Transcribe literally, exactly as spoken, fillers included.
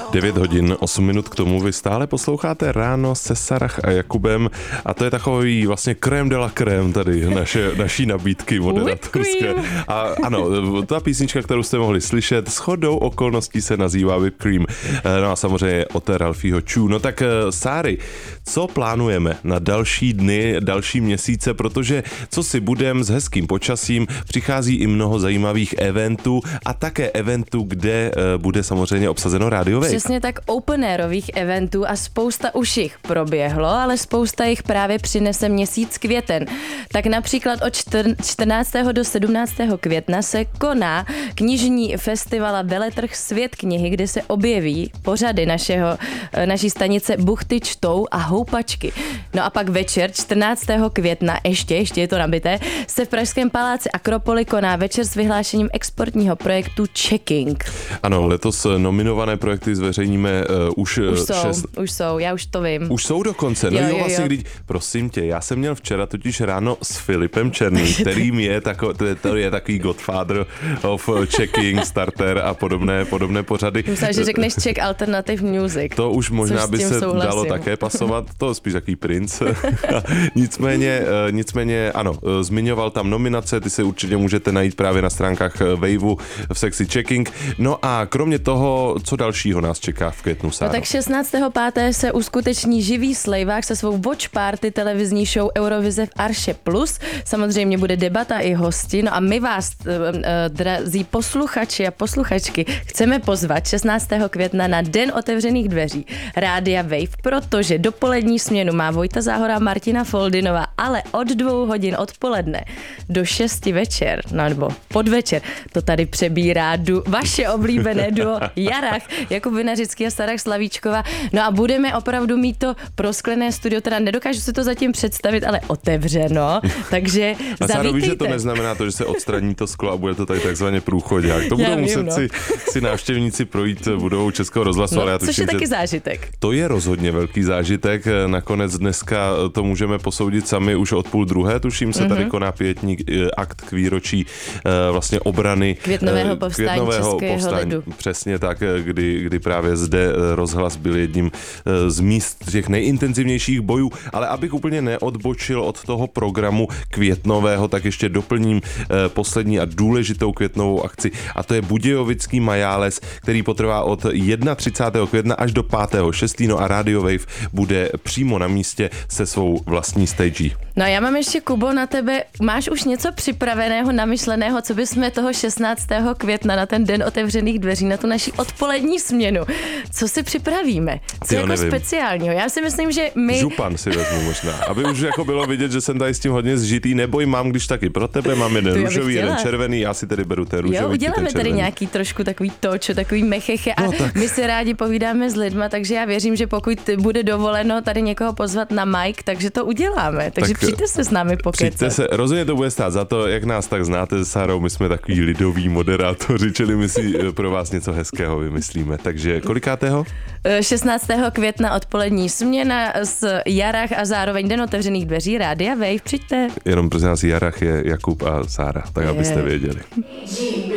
devět hodin, osm minut k tomu. Vy stále posloucháte Ráno se Sarah a Jakubem a to je takový vlastně crème de la crème tady naše, naší nabídky moderátorské. A ano, ta písnička, kterou jste mohli slyšet, shodou okolností se nazývá Whipped Cream. No a samozřejmě od Ralphieho Chu. No tak Sáry, co plánujeme na další dny, další měsíce, protože co si budem s hezkým počasím, přichází i mnoho zajímavých eventů a také eventů, kde bude samozřejmě obsazeno Radio Wave. Přesně tak, open-airových eventů a spousta už jich proběhlo, ale spousta jich právě přinese měsíc květen. Tak například od čtrnáctého do sedmnáctého května se koná knižní festival a veletrh Svět knihy, kde se objeví pořady našeho, naší stanice Buchty čtou a houpačky. No a pak večer čtrnáctého května, ještě, ještě je to nabité, se v pražském paláci Akropoly koná večer s vyhlášením exportního projektu Checking. Ano, letos nominované projekty zveřejníme uh, už... Už jsou, šest... už jsou, já už to vím. Už jsou dokonce, no jo, jo, jo vlastně, když, prosím tě, já jsem měl včera totiž ráno s Filipem Černým, kterým je, tako, to je, to je takový godfather of Checking, Starter a podobné, podobné pořady. Myslím, že řekneš Czech Alternative Music. To už možná by se souhlasím. Dalo také pasovat, to spíš takový princ. nicméně, nicméně, ano, zmiňoval tam nominace, ty se určitě můžete najít právě na stránkách Waveu v sekci Checking. No a kromě toho, co dalšího nás čeká v květnu, Sáro? No tak šestnáctého pátého se uskuteční živý slejvák se svou watch party televizní show Eurovize v Arše Plus. Samozřejmě bude debata i hosti. No a my vás, drazí posluchači a posluchačky, chceme pozvat šestnáctého května na Den otevřených dveří Rádia Wave, protože dopolední směnu má Vojta Záhora a Martina Foldinová, ale od dvou hodin odpoledne do šesti večer, no nebo podvečer, to tady přebírá du, vaše oblíbené duo Jarach, Jakub Vinařický a Sarah Slavíčková. No a budeme opravdu mít to prosklené studio, teda nedokážu si to zatím představit, ale otevřeno, takže a zavítejte. Víš, že to neznamená to, že se odstraní to sklo a bude to tady takzvaně průchodák. To budou muset no. si, si návštěvníci projít budovou Českého rozhlasu. No, ale já což tuším, je taky že zážitek. To je rozhodně velký zážitek. Nakonec dneska to můžeme posoudit sami už od půl druhé, tuším se mm-hmm. tady koná pětní akt k výročí vlastně obrany květnového povstání květnového českého povstání. lidu. Přesně tak, kdy, kdy právě zde rozhlas byl jedním z míst těch nejintenzivnějších bojů, ale abych úplně neodbočil od toho programu květnového, tak ještě doplním poslední a důležitou květnovou akci a to je Budějovický majáles, který potrvá od třicátého prvního května až do pátého šestého No a Radio Wave bude přímo na místě se svou vlastní stagí. No a já mám ještě, Kubo, na tebe, máš už něco připraveného, namyšleného, co bychom toho šestnáctého května na ten Den otevřených dveří, na tu naši odpolední směnu, co si připravíme? Co jo, jako nevím. speciálního? Já si myslím, že my... Župan si vezmu možná, aby už jako bylo vidět, že jsem tady s tím hodně zžitý, neboj, mám když taky pro tebe, mám jeden růžový, jeden červený, já si tedy beru ten růžový. Jo, uděláme tady nějaký trošku takový točo, takový mecheche a no, my si rádi povídáme s lidma, takže já věřím, že pokud bude dovoleno tady někoho pozvat na mic, takže to uděláme. Takže tak přijďte se s námi pokecat. Přijďte se, rozhodně to bude stát za to, jak nás tak znáte s Sárou, my jsme takový lidoví moderátoři, čili my si pro vás něco hezkého vymyslíme. Takže kolikátého? šestnáctého května odpolední směna s Jarach a zároveň Den otevřených dveří Rádia Wave. Přijďte. Jenom prosím nás, Jarach je Jakub a Sára, tak abyste věděli.